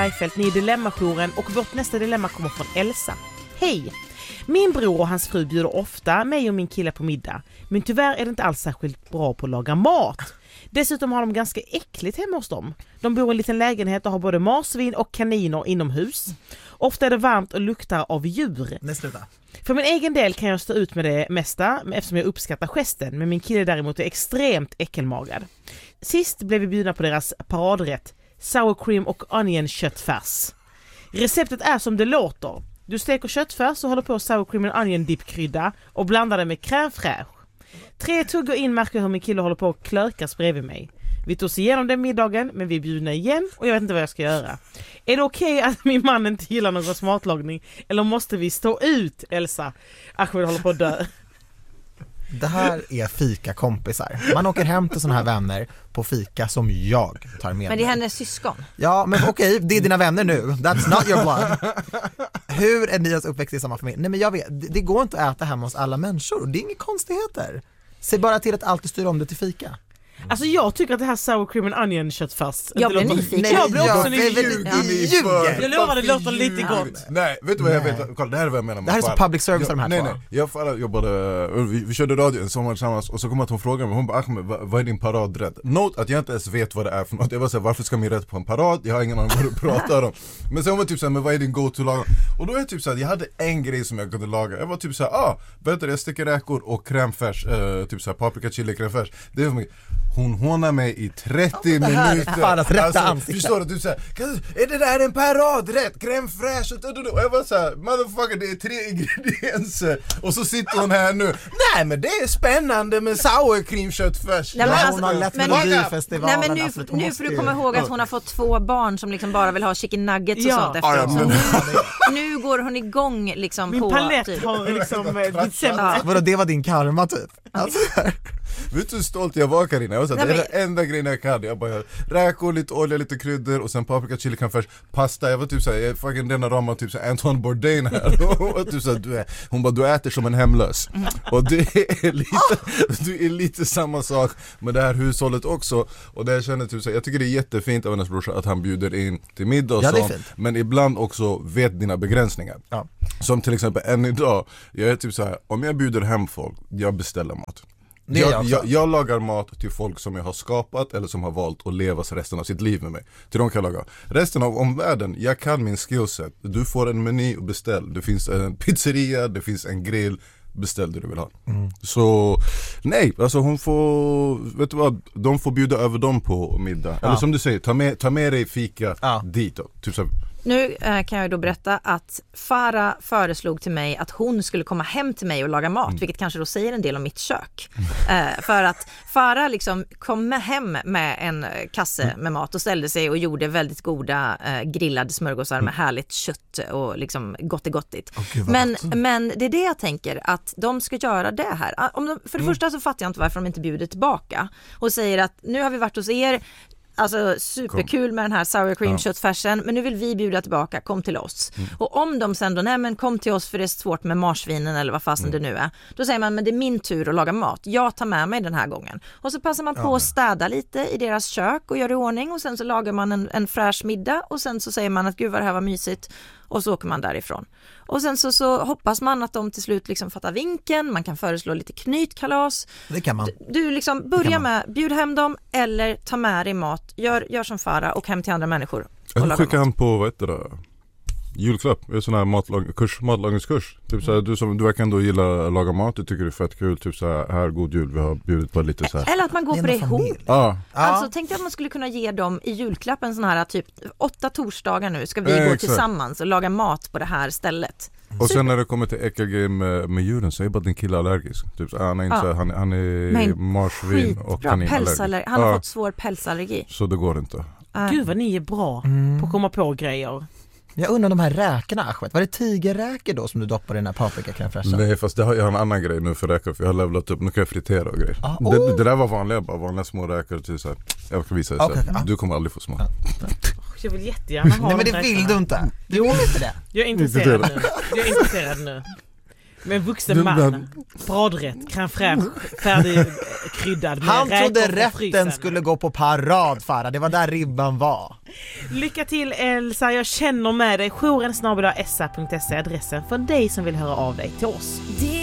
Bergfeldt, ni är Dilemma-jouren och vårt nästa dilemma kommer från Elsa. Hej! Min bror och hans fru bjuder ofta mig och min kille på middag. Men tyvärr är det inte alls särskilt bra på att laga mat. Dessutom har de ganska äckligt hemma hos dem. De bor i en liten lägenhet och har både marsvin och kaniner inomhus. Ofta är det varmt och luktar av djur. För min egen del kan jag stå ut med det mesta eftersom jag uppskattar gesten. Men min kille däremot är extremt äckelmagad. Sist blev vi bjudna på deras paradrätt. Sour cream och onion köttfärs. Receptet är som det låter. Du steker köttfärs och håller på sour cream och onion dipkrydda och blandar det med crème fraîche. 3 tuggor in märker hur min kille håller på att klökas bredvid mig. Vi tog oss igenom den middagen, men vi är bjudna igen och jag vet inte vad jag ska göra. Är det okej att min man inte gillar någon smatlagning eller måste vi stå ut, Elsa? Ahmed håller på att dö. Det här är fika-kompisar. Man åker hem till såna här vänner på fika som jag tar med. Men det är hennes syskon. Ja, men okej, det är dina vänner nu. That's not your blood. Hur är ni uppväxt i samma familj? Nej, men jag vet, det går inte att äta hemma hos alla människor. Det är inga konstigheter. Se bara till att alltid styra om det till fika. Alltså jag tycker att det här sour cream and onion köttfärs. Jag blir nyfiken. Jag blir också nyfiken. Jag lovar, det låter lite gott. Nej, vet du vad jag vet? Kolla, det här är vad jag menar med det här är så public service av de här två. Nej, jag jobbade, vi körde radio en sommar tillsammans och så kom att hon frågade mig, hon bara, Ahmed, vad är din paradrätt? Note att jag inte ens vet vad det är för något. Jag var såhär, varför ska min rätt på en parad? Jag har ingen aning vad du pratar om. Men sen var typ såhär, men vad är din go-to-lag? Och då är jag typ såhär, jag hade en grej som jag kunde laga. Jag var typ såhär, vänta, jag sticker räkor och crèmefärs, typ såhär paprika, chili, crèmefärs. Det är för mycket. Hon hånar mig i 30 minuter. Alltså, förstår du? Du säger, är det där en paradrätt? Crème fraîche? Och jag var såhär, motherfucker, det är 3 ingredienser. Och så sitter hon här nu. Nej, men det är spännande med sour cream köttfärs. Nej, men Ja, alltså, hon har lätt men- melodifestivalen. Nej, men nu får du komma ihåg att hon har fått 2 barn som liksom bara vill ha chicken nuggets och Ja. sånt efteråt. Ja, men- Nu går hon igång liksom Min på palett typ. har liksom blivit sämre. Vadå, det var din karma typ? Alltså, Vet du hur stolt jag var, Carina? Jag var så här, Nej, det är den enda grejen jag kan. Jag bara räkor, lite olja, lite kryddor och sen paprika, chili, crème pasta. Jag var typ såhär, jag fucking denna ramar typ såhär Antoine Bourdain här. Och typ såhär, hon bara, du äter som en hemlös. Och det är lite samma sak med det här hushållet också. Och det jag känner typ såhär, jag tycker det är jättefint av hennes brorsa att han bjuder in till middag och sånt. Men ibland också vet dina begränsningar. Ja. Som till exempel än idag, jag är typ såhär, om jag bjuder hem folk, jag beställer mat. Jag lagar mat till folk som jag har skapat eller som har valt att leva resten av sitt liv med mig. Till de kan jag laga. Resten av omvärlden, jag kan min skillset. Du får en meny och beställ. Det finns en pizzeria, det finns en grill. Beställ det du vill ha. Så nej, alltså hon får, vet du vad, de får bjuda över dem på middag. Eller som du säger, ta med dig fika dit då. Typ så. Nu kan jag då berätta att Farah föreslog till mig att hon skulle komma hem till mig och laga mat, vilket kanske då säger en del om mitt kök. För att Farah liksom kom hem med en kasse med mat och ställde sig och gjorde väldigt goda grillade smörgåsar med härligt kött och liksom gottigt. Men det är det jag tänker, att de ska göra det här. För det första så fattar jag inte varför de inte bjuder tillbaka och säger att nu har vi varit hos er. Alltså superkul med den här sour cream köttfärsen, men nu vill vi bjuda tillbaka, kom till oss. Och om de sen då, nej men kom till oss för det är svårt med marsvinen eller vad fasen det nu är. Då säger man, men det är min tur att laga mat. Jag tar med mig den här gången. Och så passar man på att städa lite i deras kök och gör i ordning och sen så lagar man en fräsch middag och sen så säger man att gud vad det här var mysigt. Och så åker man därifrån. Och sen så hoppas man att de till slut liksom fattar vinken. Man kan föreslå lite knytkalas. Det kan man. Du liksom börja med, bjud hem dem eller ta med dig mat. Gör som Farah och hem till andra människor. Jag skickar han på, vad heter det? Julklapp, sån här matlagningskurs. Typ så här, du verkar ändå gilla att laga mat, du tycker det är fett kul. Typ så här god jul, vi har bjudit på lite så här. Eller att man går på det ihop. Ja. Alltså tänkte att man skulle kunna ge dem i julklapp en sån här typ 8 torsdagar nu ska vi gå tillsammans och laga mat på det här stället. Och sen när det kommer till äckelgrej med djuren så är bara din kille allergisk. Typ så, han är marsvin och kaninallergisk. Han har fått svår pälsallergi. Så det går inte. Gud vad ni är bra på att komma på grejer. Jag undrar de här räkorna, Ahmed. Var det tigerräkor då som du doppar i den här paprika-crème-fräschen? Nej, fast jag har en annan grej nu för räkor. För jag har levlat upp, nu kan jag fritera och grejer. Det där var vanliga små räkor till så här. Jag kan visa dig så här. Du kommer aldrig få små. Jag vill jättegärna ha. Nej, men det vill du inte. Du vill inte det. Jag är intresserad nu. Med en vuxen man. Paradrätt, crème fraîche, färdig kryddad med Han trodde räkor från rätten frysen. skulle gå på parad, Farah. Det var där ribban var. Lycka till Elsa, jag känner med dig. Jouren@sa.se adressen för dig som vill höra av dig till oss.